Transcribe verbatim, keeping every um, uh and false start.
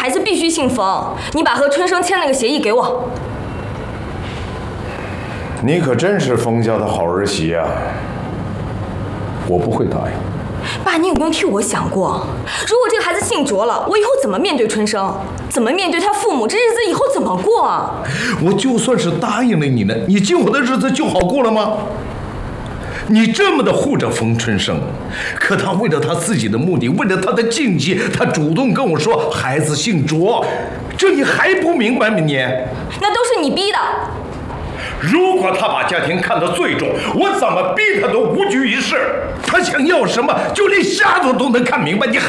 孩子必须姓冯，你把和春生签那个协议给我。 你可真是冯家的好儿媳呀！我不会答应。 爸，你有没有替我想过，如果这个孩子姓卓了，我以后怎么面对春生？怎么面对他父母？这日子以后怎么过啊？ 我就算是答应了你呢，你今后的日子就好过了吗？你这么的护着冯春生，可他为了他自己的目的，为了他的经济，他主动跟我说孩子姓卓，这你还不明白吗你？ 那都是你逼的。 如果他把家庭看得最重，我怎么逼他都无济于事。他想要什么，就连瞎子都能看明白，你还